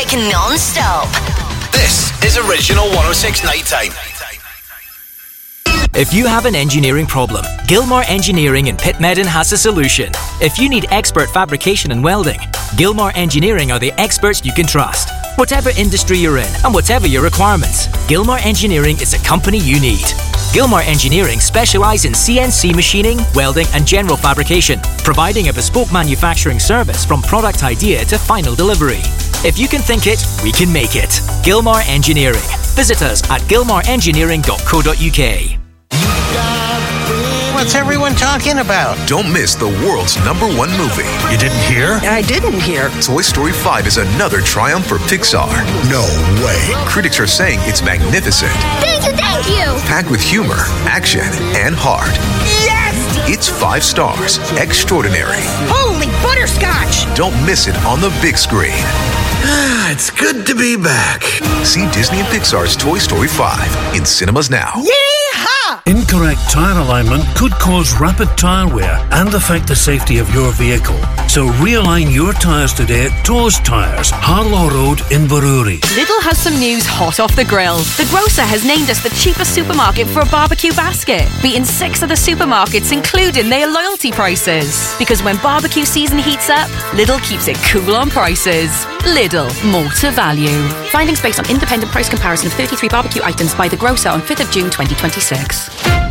non-stop. This is Original 106 Nighttime. If you have an engineering problem, Gilmore Engineering in Pitmedden has a solution. If you need expert fabrication and welding, Gilmore Engineering are the experts you can trust. Whatever industry you're in and whatever your requirements, Gilmore Engineering is a company you need. Gilmore Engineering specialise in CNC machining, welding and general fabrication, providing a bespoke manufacturing service from product idea to final delivery. If you can think it, we can make it. Gilmore Engineering. Visit us at gilmoreengineering.co.uk. What's everyone talking about? Don't miss the world's #1 movie. You didn't hear? I didn't hear. Toy Story 5 is another triumph for Pixar. No way. Critics are saying it's magnificent. Thank you! Packed with humor, action, and heart. Yes! It's 5 stars. Extraordinary. Holy butterscotch! Don't miss it on the big screen. It's good to be back. See Disney and Pixar's Toy Story 5 in cinemas now. Yeehaw! Incorrect tyre alignment could cause rapid tyre wear and affect the safety of your vehicle. So realign your tyres today at Toes Tyres, Harlow Road in Bururi. Lidl has some news hot off the grill. The grocer has named us the cheapest supermarket for a barbecue basket, beating 6 other supermarkets, including their loyalty prices. Because when barbecue season heats up, Lidl keeps it cool on prices. Lidl, more to value. Findings based on independent price comparison of 33 barbecue items by the grocer on 5th of June 2026.